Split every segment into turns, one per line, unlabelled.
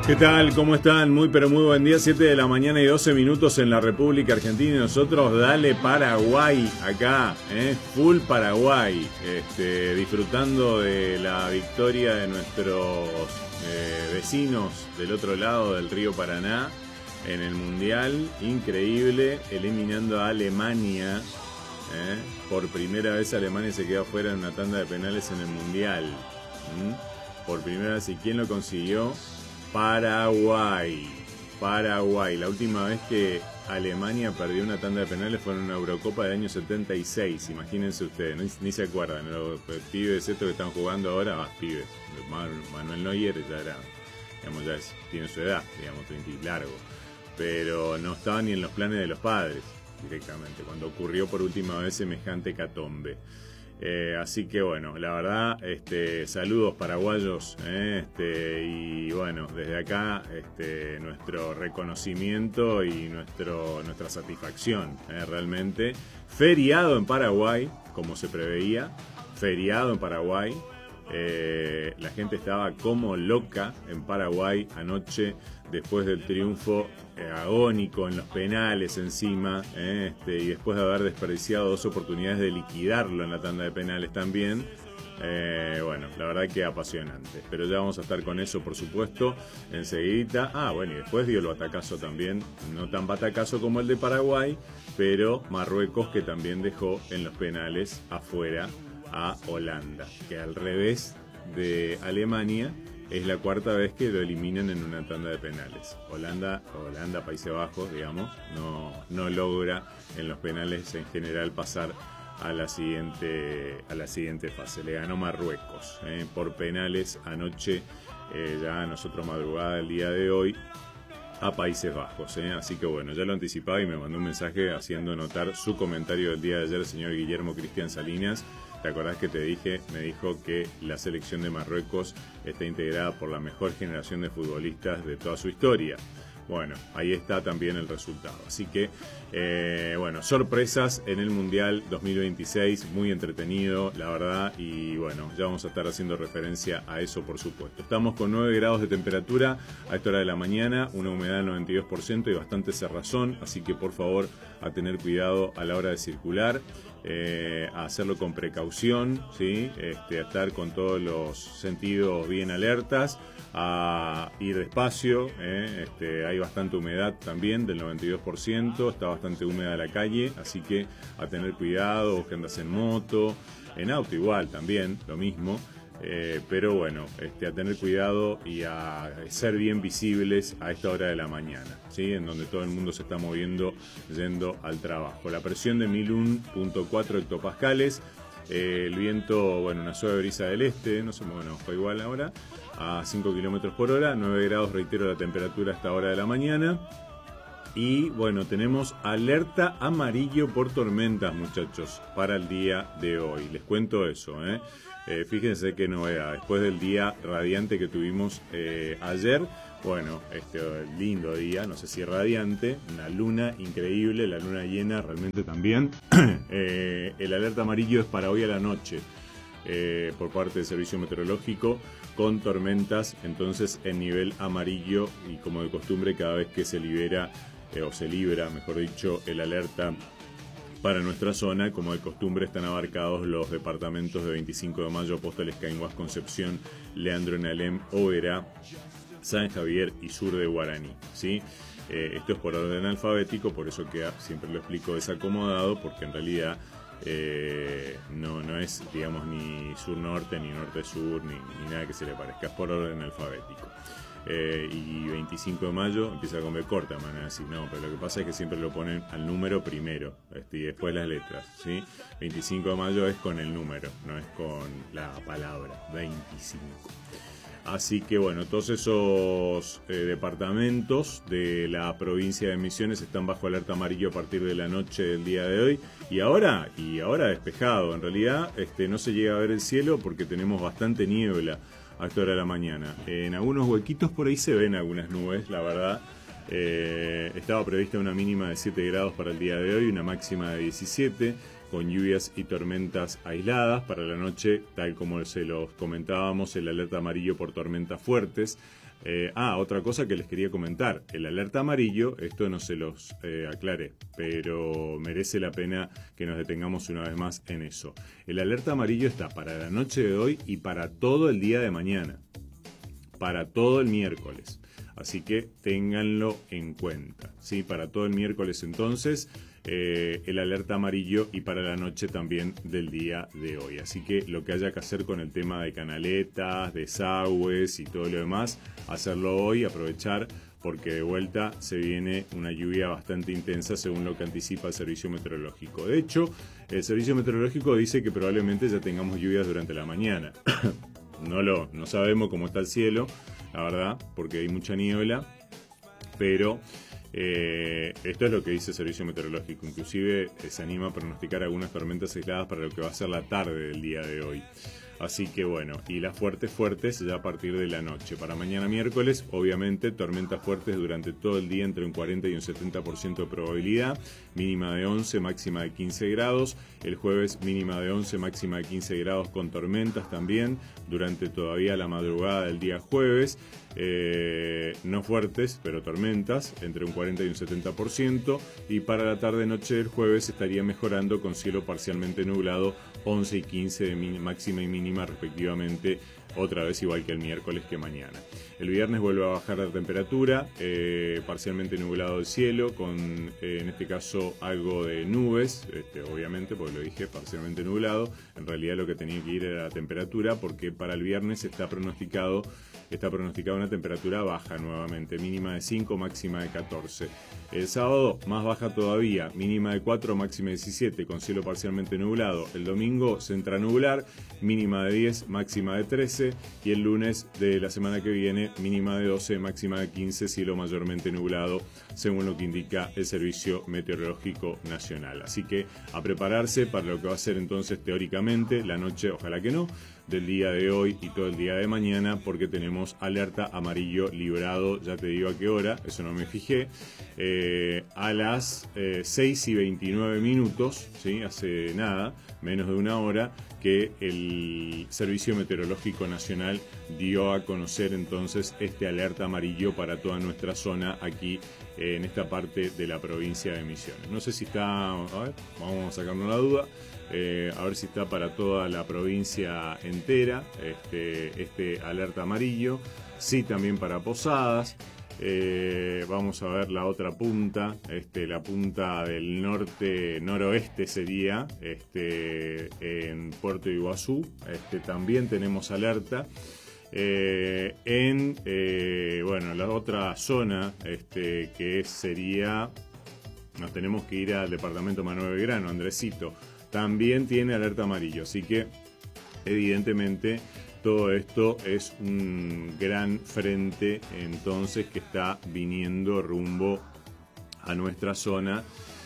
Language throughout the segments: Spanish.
¿Qué tal? ¿Cómo están? Muy pero muy buen día, 7 de la mañana y 12 minutos en la República Argentina y nosotros dale Paraguay acá, full Paraguay, disfrutando de la victoria de nuestros vecinos del otro lado del río Paraná en el Mundial, increíble, eliminando a Alemania, por primera vez Alemania se queda fuera en una tanda de penales en el Mundial, por primera vez. ¿Y quién lo consiguió? Paraguay. La última vez que Alemania perdió una tanda de penales fue en una Eurocopa del año 76. Imagínense ustedes, ni se acuerdan. Los pibes estos que están jugando ahora, pibes. Manuel Neuer ya era, digamos, tiene su edad, digamos, 30 y largo. Pero no estaba ni en los planes de los padres directamente, cuando ocurrió por última vez semejante hecatombe. Así que bueno, la verdad, saludos paraguayos, y bueno, desde acá nuestro reconocimiento y nuestra satisfacción, realmente. Feriado en Paraguay, como se preveía, feriado en Paraguay. La gente estaba como loca en Paraguay anoche después del triunfo agónico en los penales encima, y después de haber desperdiciado 2 oportunidades de liquidarlo en la tanda de penales también. Bueno, la verdad que apasionante, pero ya vamos a estar con eso, por supuesto, enseguida. Bueno, y después dio el batacazo también, no tan batacazo como el de Paraguay, pero Marruecos, que también dejó en los penales afuera a Holanda, que al revés de Alemania es la 4ª vez que lo eliminan en una tanda de penales. Holanda, Países Bajos, digamos, no logra en los penales en general pasar a la siguiente fase. Le ganó Marruecos por penales anoche, ya nosotros madrugada del día de hoy, a Países Bajos, así que bueno, ya lo anticipaba y me mandó un mensaje haciendo notar su comentario del día de ayer el señor Guillermo Cristian Salinas. ¿Te acordás que me dijo que la selección de Marruecos está integrada por la mejor generación de futbolistas de toda su historia? Bueno, ahí está también el resultado. Así que, bueno, sorpresas en el Mundial 2026, muy entretenido, la verdad, y bueno, ya vamos a estar haciendo referencia a eso, por supuesto. Estamos con 9 grados de temperatura a esta hora de la mañana, una humedad del 92% y bastante cerrazón, así que por favor, a tener cuidado a la hora de circular, a hacerlo con precaución, ¿sí? A estar con todos los sentidos bien alertas, a ir despacio, hay bastante humedad también del 92%, está bastante húmeda la calle, así que a tener cuidado, vos que andas en moto, en auto igual también, lo mismo, pero bueno, a tener cuidado y a ser bien visibles a esta hora de la mañana, ¿sí? En donde todo el mundo se está moviendo yendo al trabajo. La presión de 1001.4 hectopascales, el viento, bueno, una suave brisa del este, no sé, bueno, fue igual ahora, a 5 kilómetros por hora, 9 grados, reitero, la temperatura a esta hora de la mañana. Y bueno, tenemos alerta amarillo por tormentas, muchachos, para el día de hoy. Les cuento eso, fíjense qué novedad. Después del día radiante que tuvimos ayer, bueno, lindo día, no sé si radiante, una luna increíble, la luna llena realmente también. El alerta amarillo es para hoy a la noche, por parte del Servicio Meteorológico, con tormentas, entonces en nivel amarillo, y como de costumbre cada vez que se libera, o se libra, mejor dicho, el alerta para nuestra zona, como de costumbre están abarcados los departamentos de 25 de Mayo, Apóstoles, Cainguás, Concepción, Leandro en Alem, Oberá, San Javier y sur de Guaraní, ¿sí? Esto es por orden alfabético, por eso que siempre lo explico desacomodado, porque en realidad no es, digamos, ni sur-norte, ni norte-sur, ni nada que se le parezca, es por orden alfabético. Y 25 de mayo empieza con B corta, man, así, no, pero lo que pasa es que siempre lo ponen al número primero, y después las letras, ¿sí? 25 de mayo es con el número, no es con la palabra, 25. Así que bueno, todos esos departamentos de la provincia de Misiones están bajo alerta amarillo a partir de la noche del día de hoy. Y ahora despejado. En realidad no se llega a ver el cielo porque tenemos bastante niebla a esta hora de la mañana. En algunos huequitos por ahí se ven algunas nubes, la verdad. Estaba prevista una mínima de 7 grados para el día de hoy, una máxima de 17. con lluvias y tormentas aisladas. Para la noche, tal como se los comentábamos, el alerta amarillo por tormentas fuertes. Otra cosa que les quería comentar, el alerta amarillo, esto no se los aclaré, pero merece la pena que nos detengamos una vez más en eso. El alerta amarillo está para la noche de hoy y para todo el día de mañana, para todo el miércoles. Así que ténganlo en cuenta, ¿sí? Para todo el miércoles entonces, el alerta amarillo y para la noche también del día de hoy. Así que lo que haya que hacer con el tema de canaletas, desagües y todo lo demás, hacerlo hoy, aprovechar, porque de vuelta se viene una lluvia bastante intensa según lo que anticipa el Servicio Meteorológico. De hecho, el Servicio Meteorológico dice que probablemente ya tengamos lluvias durante la mañana. No sabemos cómo está el cielo, la verdad, porque hay mucha niebla, pero esto es lo que dice el Servicio Meteorológico. Inclusive se anima a pronosticar algunas tormentas aisladas para lo que va a ser la tarde del día de hoy. Así que bueno, y las fuertes ya a partir de la noche. Para mañana miércoles, obviamente, tormentas fuertes durante todo el día entre un 40 y un 70% de probabilidad, mínima de 11, máxima de 15 grados. El jueves mínima de 11, máxima de 15 grados con tormentas también durante todavía la madrugada del día jueves. No fuertes, pero tormentas, entre un 40 y un 70%, y para la tarde-noche del jueves estaría mejorando con cielo parcialmente nublado, 11 y 15 de máxima y mínima respectivamente, otra vez igual que el miércoles que mañana. El viernes vuelve a bajar la temperatura, parcialmente nublado el cielo, con en este caso algo de nubes, obviamente, porque lo dije, parcialmente nublado. En realidad lo que tenía que ir era la temperatura, porque para el viernes está pronosticada una temperatura baja nuevamente, mínima de 5, máxima de 14. El sábado más baja todavía, mínima de 4, máxima de 17, con cielo parcialmente nublado. El domingo se entra a nublar, mínima de 10, máxima de 13, y el lunes de la semana que viene, mínima de 12, máxima de 15, cielo mayormente nublado, según lo que indica el Servicio Meteorológico Nacional. Así que a prepararse para lo que va a ser entonces teóricamente la noche, ojalá que no, del día de hoy y todo el día de mañana, porque tenemos alerta amarillo librado, ya te digo a qué hora, eso no me fijé, a las 6 y 29 minutos, ¿sí? Hace nada, menos de una hora, que el Servicio Meteorológico Nacional dio a conocer entonces este alerta amarillo para toda nuestra zona aquí en esta parte de la provincia de Misiones. No sé si está, a ver, vamos a sacarnos la duda, a ver si está para toda la provincia entera este alerta amarillo, sí también para Posadas. Vamos a ver la otra punta, la punta del noroeste sería, en Puerto Iguazú, también tenemos alerta. La otra zona, que sería, nos tenemos que ir al departamento Manuel Belgrano, Andresito, también tiene alerta amarillo, así que evidentemente todo esto es un gran frente entonces que está viniendo rumbo a nuestra zona.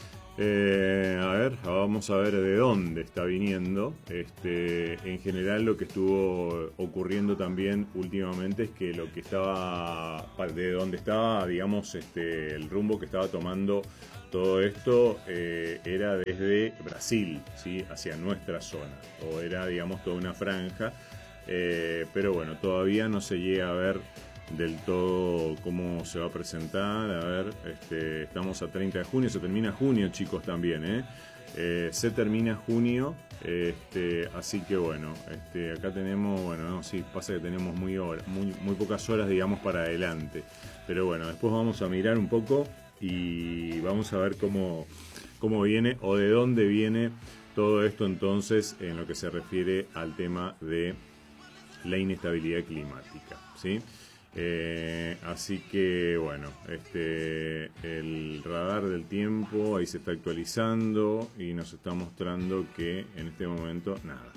Vamos a ver de dónde está viniendo. En general lo que estuvo ocurriendo también últimamente es que lo que estaba, de donde estaba, digamos, el rumbo que estaba tomando todo esto era desde Brasil, ¿sí? Hacia nuestra zona, o era, digamos, toda una franja. Pero bueno, todavía no se llega a ver del todo cómo se va a presentar. A ver, estamos a 30 de junio, se termina junio, chicos, también, se termina junio, así que bueno, acá tenemos, sí, pasa que tenemos muy pocas horas, digamos, para adelante, pero bueno, después vamos a mirar un poco y vamos a ver cómo viene o de dónde viene todo esto entonces en lo que se refiere al tema de la inestabilidad climática, ¿sí? Así que bueno, el radar del tiempo ahí se está actualizando y nos está mostrando que en este momento nada,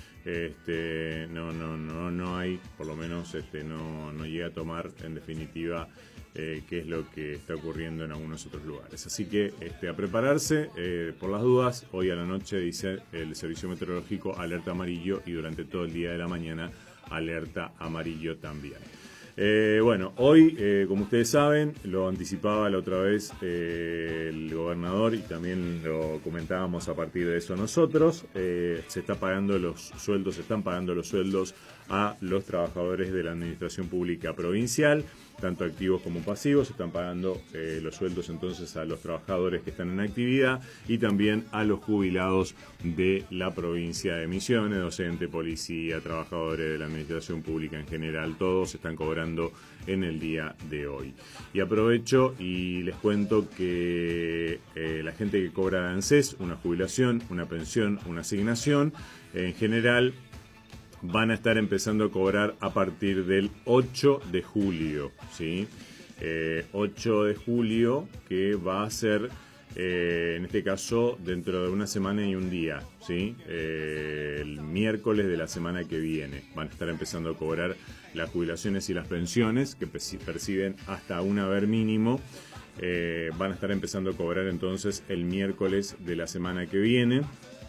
no hay, por lo menos no llega a tomar en definitiva qué es lo que está ocurriendo en algunos otros lugares. Así que a prepararse por las dudas. Hoy a la noche dice el Servicio Meteorológico alerta amarillo y durante todo el día de la mañana alerta amarillo también. Bueno, hoy, como ustedes saben, lo anticipaba la otra vez el gobernador y también lo comentábamos a partir de eso nosotros, se están pagando los sueldos a los trabajadores de la administración pública provincial, tanto activos como pasivos. Se están pagando los sueldos entonces a los trabajadores que están en actividad y también a los jubilados de la provincia de Misiones, docente, policía, trabajadores de la administración pública en general, todos están cobrando en el día de hoy. Y aprovecho y les cuento que la gente que cobra de ANSES, una jubilación, una pensión, una asignación, en general van a estar empezando a cobrar a partir del 8 de julio, ¿sí? 8 de julio, que va a ser, en este caso, dentro de una semana y un día, ¿sí? El miércoles de la semana que viene van a estar empezando a cobrar las jubilaciones y las pensiones, que perciben hasta un haber mínimo. Van a estar empezando a cobrar entonces el miércoles de la semana que viene.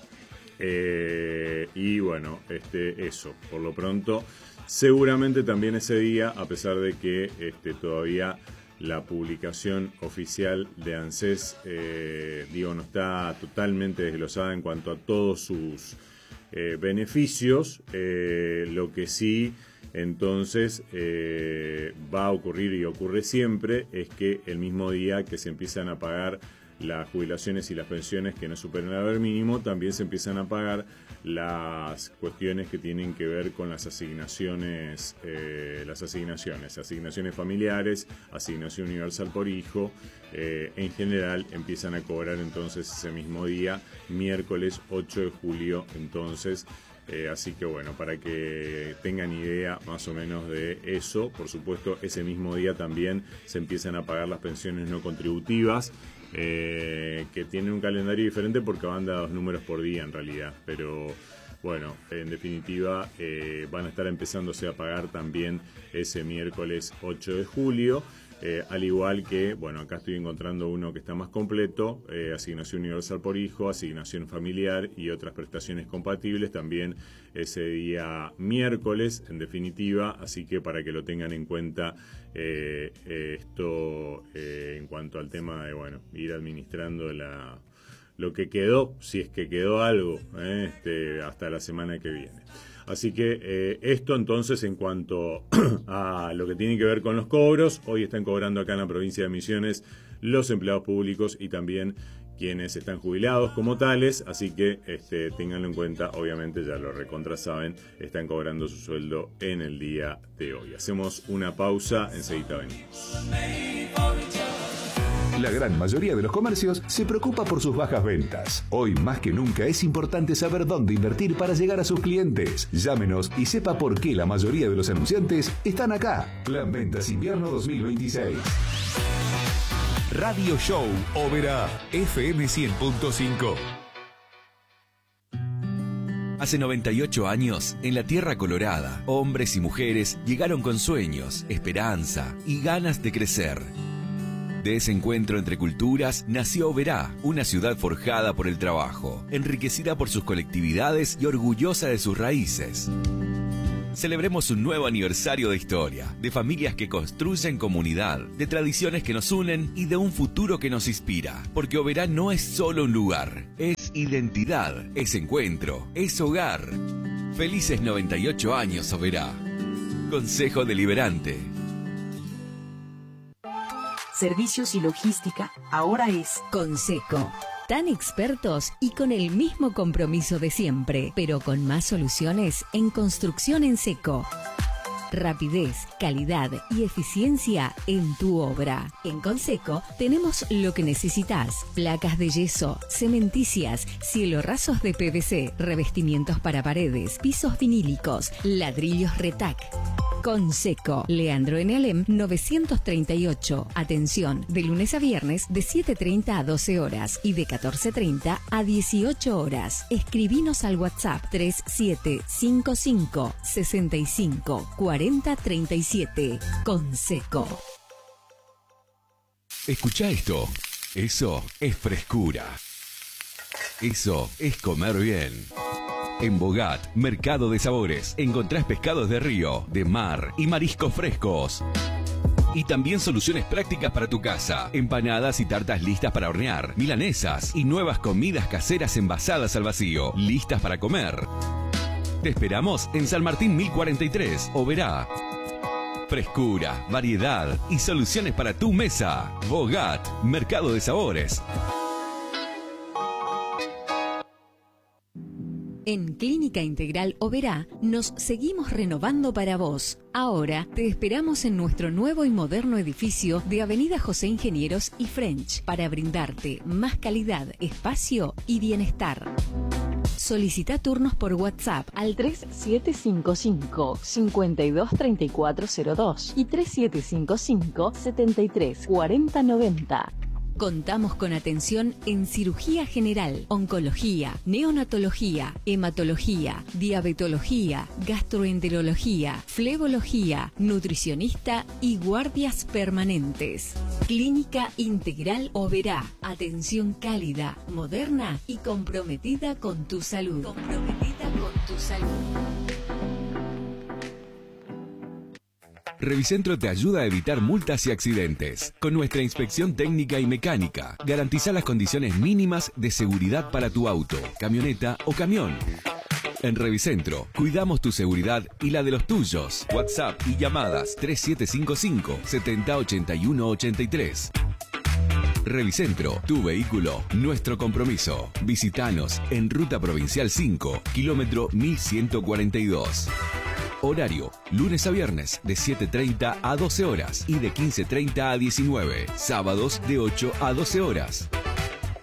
Y bueno, eso, por lo pronto, seguramente también ese día, a pesar de que todavía la publicación oficial de ANSES, no está totalmente desglosada en cuanto a todos sus beneficios, lo que sí entonces va a ocurrir y ocurre siempre es que el mismo día que se empiezan a pagar las jubilaciones y las pensiones que no superen el haber mínimo, también se empiezan a pagar las cuestiones que tienen que ver con las asignaciones familiares, asignación universal por hijo, en general empiezan a cobrar entonces ese mismo día, miércoles 8 de julio, entonces. Así que bueno, para que tengan idea más o menos de eso, por supuesto ese mismo día también se empiezan a pagar las pensiones no contributivas, que tienen un calendario diferente porque van de 2 números por día en realidad, pero bueno, en definitiva van a estar empezándose a pagar también ese miércoles 8 de julio. Al igual que, bueno, acá estoy encontrando uno que está más completo, asignación universal por hijo, asignación familiar y otras prestaciones compatibles también ese día miércoles, en definitiva, así que para que lo tengan en cuenta esto en cuanto al tema de, bueno, ir administrando lo que quedó, si es que quedó algo, hasta la semana que viene. Así que esto entonces en cuanto a lo que tiene que ver con los cobros, hoy están cobrando acá en la provincia de Misiones los empleados públicos y también quienes están jubilados como tales, así que ténganlo en cuenta, obviamente ya lo recontra saben, están cobrando su sueldo en el día de hoy. Hacemos una pausa, enseguida venimos.
La gran mayoría de los comercios se preocupa por sus bajas ventas. Hoy más que nunca es importante saber dónde invertir para llegar a sus clientes. Llámenos y sepa por qué la mayoría de los anunciantes están acá. Plan Ventas Invierno 2026.
Radio Show Oberá FM 100.5. Hace 98 años, en la Tierra Colorada, hombres y mujeres llegaron con sueños, esperanza y ganas de crecer. De ese encuentro entre culturas nació Oberá, una ciudad forjada por el trabajo, enriquecida por sus colectividades y orgullosa de sus raíces. Celebremos un nuevo aniversario de historia, de familias que construyen comunidad, de tradiciones que nos unen y de un futuro que nos inspira. Porque Oberá no es solo un lugar, es identidad, es encuentro, es hogar. Felices 98 años, Oberá. Consejo Deliberante.
Servicios y logística ahora es
Conseco. Tan expertos y con el mismo compromiso de siempre, pero con más soluciones en construcción en seco. Rapidez, calidad y eficiencia en tu obra. En Conseco tenemos lo que necesitas: placas de yeso, cementicias, cielorrazos de PVC, revestimientos para paredes, pisos vinílicos, ladrillos Retac. Conseco, Leandro en Alem 938. Atención, de lunes a viernes de 7:30 a 12 horas y de 14:30 a 18 horas. Escribinos al WhatsApp 3755 65 40 37. Conseco.
Escucha esto. Eso es frescura. Eso es comer bien. En Bogat, Mercado de Sabores, encontrás pescados de río, de mar y mariscos frescos. Y también soluciones prácticas para tu casa. Empanadas y tartas listas para hornear, milanesas y nuevas comidas caseras envasadas al vacío, listas para comer. Te esperamos en San Martín 1043, Oberá. Frescura, variedad y soluciones para tu mesa. Bogat, Mercado de Sabores.
En Clínica Integral Oberá nos seguimos renovando para vos. Ahora te esperamos en nuestro nuevo y moderno edificio de Avenida José Ingenieros y French para brindarte más calidad, espacio y bienestar. Solicita turnos por WhatsApp al 3755-523402 y 3755-734090. Contamos con atención en cirugía general, oncología, neonatología, hematología, diabetología, gastroenterología, flebología, nutricionista y guardias permanentes. Clínica Integral Oberá. Atención cálida, moderna y comprometida con tu salud.
Revicentro te ayuda a evitar multas y accidentes. Con nuestra inspección técnica y mecánica, garantiza las condiciones mínimas de seguridad para tu auto, camioneta o camión. En Revicentro, cuidamos tu seguridad y la de los tuyos. WhatsApp y llamadas 3755-708183. Revicentro, tu vehículo, nuestro compromiso. Visítanos en Ruta Provincial 5, kilómetro 1142. Horario, lunes a viernes de 7:30 a 12 horas y de 15:30 a 19. Sábados de 8 a 12 horas.